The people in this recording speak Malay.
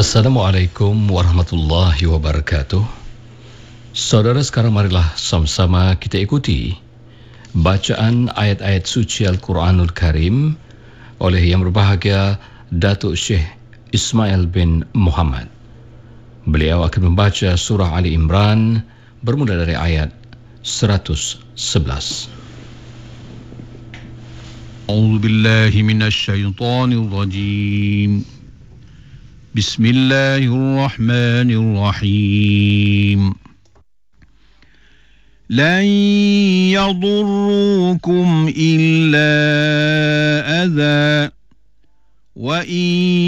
Assalamualaikum warahmatullahi wabarakatuh. Saudara, sekarang marilah sama-sama kita ikuti bacaan ayat-ayat suci Al-Quranul Karim oleh Yang Berbahagia Datuk Syekh Ismail bin Muhammad. Beliau akan membaca surah Ali Imran bermula dari ayat 111. أعوذ بالله من الشيطان الرجيم بسم الله الرحمن الرحيم لن يضروكم إلا أذى وإن